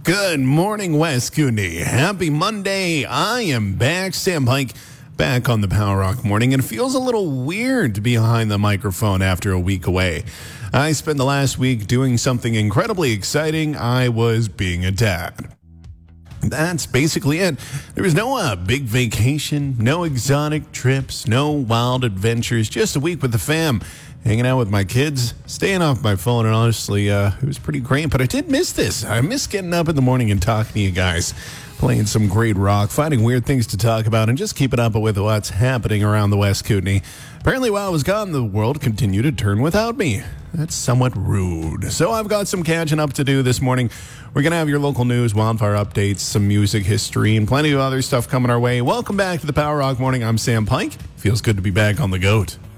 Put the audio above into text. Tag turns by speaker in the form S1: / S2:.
S1: Good morning, West Kootenai. Happy Monday. I am back, Sam Pike, back on the Power Rock Morning, and it feels a little weird to be behind the microphone after a week away. I spent the last week doing something incredibly exciting. I was being a dad. That's basically it. There was no big vacation, no exotic trips, no wild adventures, just a week with the fam, hanging out with my kids, staying off my phone, and honestly, it was pretty great. But I did miss this. I miss getting up in the morning and talking to you guys, playing some great rock, finding weird things to talk about, and just keeping up with what's happening around the West Kootenai. Apparently, while I was gone, the world continued to turn without me. That's somewhat rude. So I've got some catching up to do this morning. We're going to have your local news, wildfire updates, some music history, and plenty of other stuff coming our way. Welcome back to the Power Rock Morning. I'm Sam Pike. Feels good to be back on the GOAT.